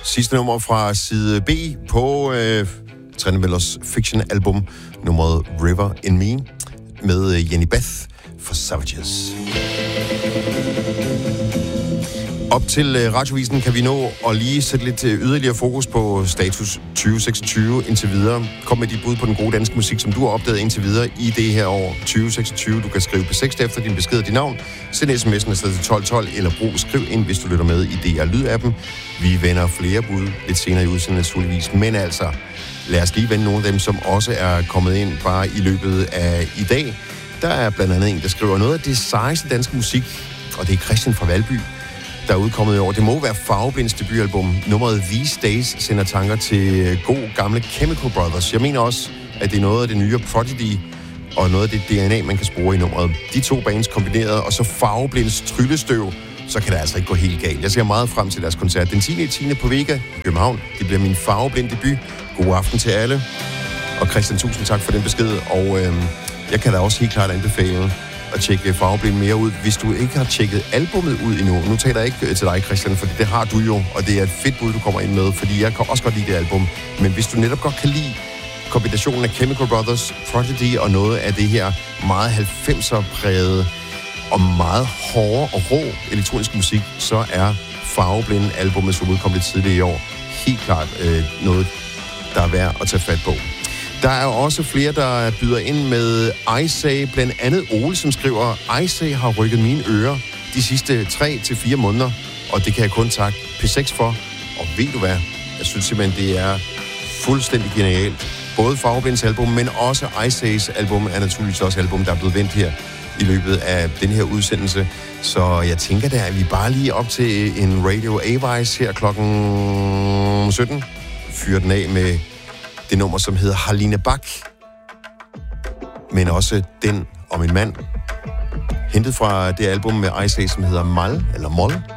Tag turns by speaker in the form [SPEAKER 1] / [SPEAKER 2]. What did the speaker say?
[SPEAKER 1] Sidste nummer fra side B på Trine Mellers Fiction-album, nummeret River in Me, med Jenny Beth for Savages. Op til radiovisen kan vi nå at lige sætte lidt yderligere fokus på status 2026 indtil videre. Kom med dit bud på den gode danske musik, som du har opdaget indtil videre i det her år 2026. Du kan skrive på 6 efter din besked og dit navn. Send sms'en afsted til 1212 eller skriv ind, hvis du lytter med i DR Lyd-appen. Vi vender flere bud lidt senere i udsendelsen naturligvis. Men altså, lad os lige vende nogle af dem, som også er kommet ind bare i løbet af i dag. Der er blandt andet en, der skriver noget af det sejeste danske musik, og det er Christian fra Valby, der er udkommet i år. Det må være Farveblinds debutalbum. Nummeret These Days sender tanker til god gamle Chemical Brothers. Jeg mener også, at det er noget af det nye Prodigy, og noget af det DNA, man kan spore i nummeret. De to bands kombineret, og så Farveblinds tryllestøv, så kan det altså ikke gå helt galt. Jeg ser meget frem til deres koncert den 10.10. på Vega i København. Det bliver min Farveblind debut. God aften til alle. Og Christian, tusind tak for den besked. Og jeg kan da også helt klart anbefale at tjekke Farveblind mere ud, hvis du ikke har tjekket albummet ud endnu. Nu taler jeg ikke til dig, Christian, for det har du jo, og det er et fedt bud, du kommer ind med, fordi jeg kan også godt lide det album. Men hvis du netop godt kan lide kombinationen af Chemical Brothers, Prodigy og noget af det her meget 90'er-prægede og meget hårde og rå elektronisk musik, så er Farveblind-albummet, som udkom lidt tidligere i år, helt klart noget, der er værd at tage fat på. Der er også flere, der byder ind med Isay, blandt andet Ole, som skriver, Isay har rykket mine ører de sidste 3-4 måneder, og det kan jeg kun takke P6 for. Og ved du hvad? Jeg synes simpelthen, det er fuldstændig genialt. Både Farveblinds album, men også Isays album er naturligvis også album, der er blevet vendt her i løbet af den her udsendelse. Så jeg tænker da, at vi bare lige op til en Radio A-Vice her klokken 17. Fyrer den af med det nummer, som hedder Harline Bak, men også den om en mand, hentet fra det album med Isay, som hedder Mal, eller Mol.